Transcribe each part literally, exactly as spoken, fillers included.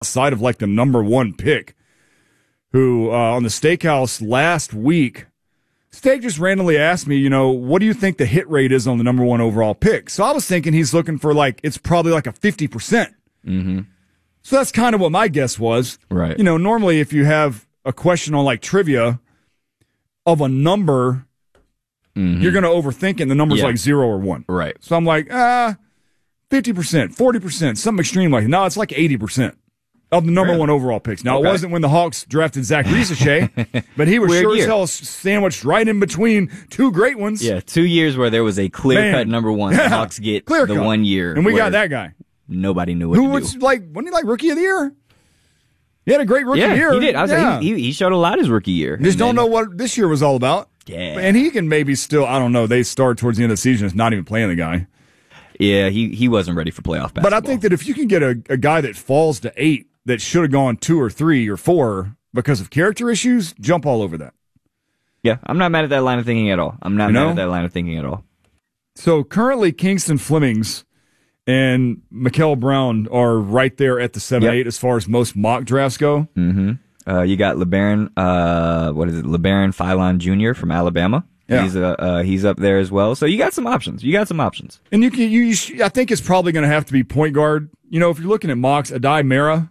side of like the number one pick, who uh, on the Steakhouse last week, Steak just randomly asked me, you know, what do you think the hit rate is on the number one overall pick? So I was thinking he's looking for like, it's probably like a fifty percent. Mm-hmm. So that's kind of what my guess was. Right. You know, normally if you have a question on like trivia of a number, mm-hmm. you're going to overthink it and the number's yeah. like zero or one. Right. So I'm like, ah, fifty percent, forty percent, something extreme like that. No, it's like eighty percent. Of the number really? one overall picks. Now, okay. it wasn't when the Hawks drafted Zach Risache, but he was Weird sure year. as hell sandwiched right in between two great ones. Yeah, two years where there was a clear-cut number one. Yeah. The Hawks get clear the cut. one year. And we got that guy. Nobody knew what Who to was do. like, wasn't he like rookie of the year? He had a great rookie yeah, year. he did. I was yeah. like, he, he showed a lot his rookie year. Just don't then, know what this year was all about. Yeah. And he can maybe still, I don't know, they start towards the end of the season, it's not even playing the guy. Yeah, he, he wasn't ready for playoff basketball. But I think that if you can get a, a guy that falls to eight, that should have gone two or three or four because of character issues, jump all over that. Yeah, I'm not mad at that line of thinking at all. I'm not you mad know? at that line of thinking at all. So currently Kingston Flemings and Mikael Brown are right there at the seven eight yep. as far as most mock drafts go. Mm-hmm. Uh, you got LeBaron, uh, what is it, LeBaron Philon Junior from Alabama. Yeah. He's uh, uh, he's up there as well. So you got some options. You got some options. And you can you, you sh- I think it's probably going to have to be point guard. You know, if you're looking at mocks, Adai Mera,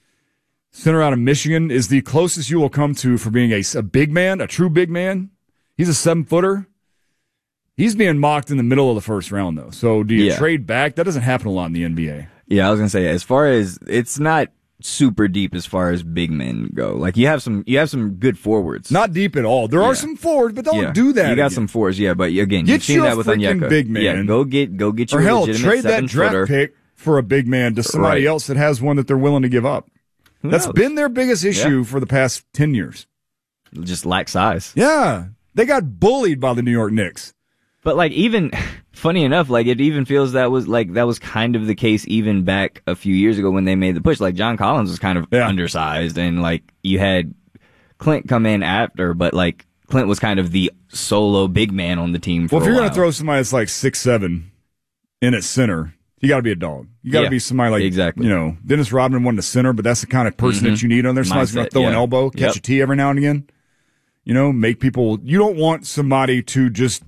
center out of Michigan, is the closest you will come to for being a, a big man, a true big man. He's a seven-footer. He's being mocked in the middle of the first round, though. So do you yeah. trade back? That doesn't happen a lot in the N B A. Yeah, I was going to say, as far as, it's not super deep as far as big men go. Like, you have some you have some good forwards. Not deep at all. There yeah. are some forwards, but don't yeah. do that You got again. some fours, yeah, but again, get you've seen you that a with freaking Onyeka. big man. Yeah, go get, go get your or hell, legitimate trade that draft footer. pick for a big man to somebody right. else that has one that they're willing to give up. Who That's knows? been their biggest issue Yeah. for the past ten years. Just lack size. Yeah. They got bullied by the New York Knicks. But like, even funny enough, like it even feels that was like that was kind of the case even back a few years ago when they made the push. Like John Collins was kind of yeah. undersized, and like you had Clint come in after, but like Clint was kind of the solo big man on the team. For well, if you're going to throw somebody that's like six seven in at center, you got to be a dog. You got to Yeah, be somebody like exactly. you know Dennis Rodman won the center, but that's the kind of person Mm-hmm. that you need on there. Somebody's going Mindset, to throw an yeah. elbow, catch Yep. a tee every now and again. You know, make people. You don't want somebody to just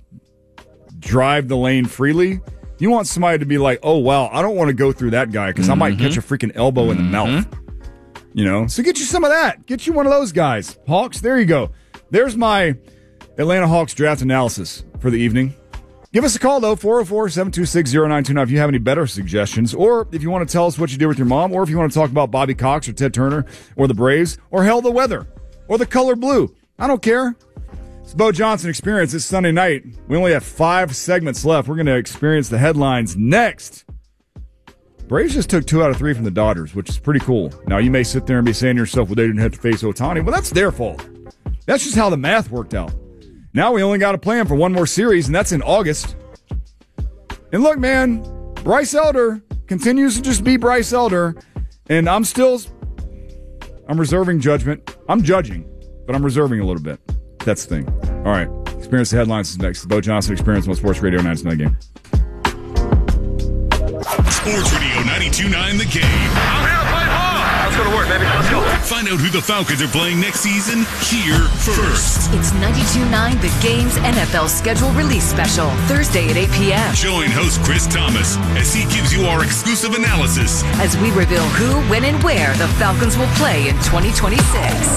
drive the lane freely. You want somebody to be like, oh, wow, I don't want to go through that guy because Mm-hmm. I might catch a freaking elbow in the mouth. You know, so get you some of that. Get you one of those guys. Hawks, there you go. There's my Atlanta Hawks draft analysis for the evening. Give us a call, though, four oh four, seven two six, oh nine two nine if you have any better suggestions, or if you want to tell us what you did with your mom, or if you want to talk about Bobby Cox or Ted Turner or the Braves, or hell, the weather, or the color blue. I don't care. It's Bo Johnson Experience. It's Sunday night. We only have five segments left. We're going to experience the headlines next. Braves just took two out of three from the Dodgers, which is pretty cool. Now, you may sit there and be saying to yourself, well, they didn't have to face Ohtani. Well, that's their fault. That's just how the math worked out. Now we only got to play him for one more series, and that's in August. And look, man, Bryce Elder continues to just be Bryce Elder, and I'm still, I'm reserving judgment. I'm judging, but I'm reserving a little bit. That's the thing. All right. Experience the headlines is next. The Bo Johnson Experience on Sports Radio ninety-two point nine Game. Sports Radio ninety-two point nine The Game. I'm here to play ball. Let's go to work, baby. Let's go. Find out who the Falcons are playing next season here first. It's ninety-two point nine The Game's N F L schedule release special, Thursday at eight p.m. Join host Chris Thomas as he gives you our exclusive analysis as we reveal who, when, and where the Falcons will play in twenty twenty-six.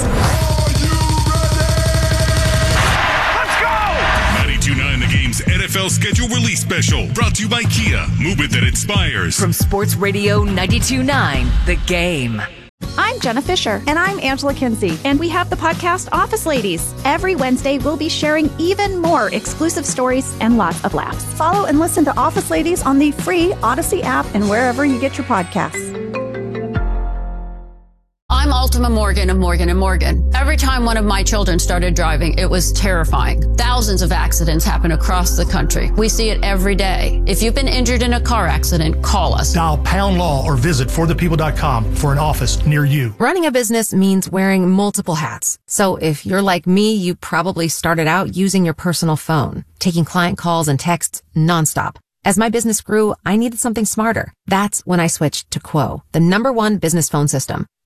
ninety-two point nine The Game's N F L schedule release special, brought to you by Kia. Movement that inspires. From Sports Radio ninety-two point nine The Game. I'm Jenna Fisher. And I'm Angela Kinsey. And we have the podcast Office Ladies. Every Wednesday, we'll be sharing even more exclusive stories and lots of laughs. Follow and listen to Office Ladies on the free Odyssey app and wherever you get your podcasts. I'm Ultima Morgan of Morgan and Morgan. Every time one of my children started driving, it was terrifying. Thousands of accidents happen across the country. We see it every day. If you've been injured in a car accident, call us. Dial pound law or visit for the people dot com for an office near you. Running a business means wearing multiple hats. So if you're like me, you probably started out using your personal phone, taking client calls and texts nonstop. As my business grew, I needed something smarter. That's when I switched to Quo, the number one business phone system.